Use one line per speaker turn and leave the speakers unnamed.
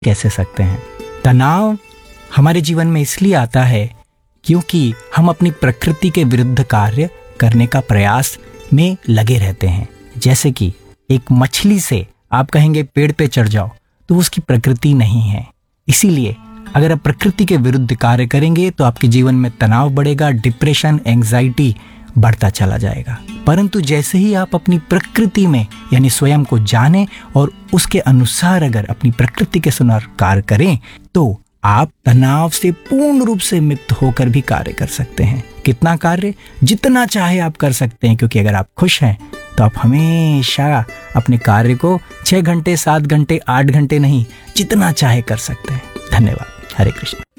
कैसे सकते हैं। तनाव हमारे जीवन में इसलिए आता है क्योंकि हम अपनी प्रकृति के विरुद्ध कार्य करने का प्रयास में लगे रहते हैं। जैसे कि एक मछली से आप कहेंगे पेड़ पे चढ़ जाओ, तो उसकी प्रकृति नहीं है। इसीलिए अगर आप प्रकृति के विरुद्ध कार्य करेंगे तो आपके जीवन में तनाव बढ़ेगा, डिप्रेशन, एंजाइटी बढ़ता चला जाएगा। परंतु जैसे ही आप अपनी प्रकृति में यानी स्वयं को जानें और उसके अनुसार अगर अपनी प्रकृति के अनुसार कार्य करें तो आप तनाव से पूर्ण रूप से मुक्त होकर भी कार्य कर सकते हैं। कितना कार्य? जितना चाहे आप कर सकते हैं, क्योंकि अगर आप खुश हैं तो आप हमेशा अपने कार्य को 6 घंटे, 7 घंटे, 8 घंटे नहीं, जितना चाहे कर सकते हैं। धन्यवाद। हरे कृष्ण।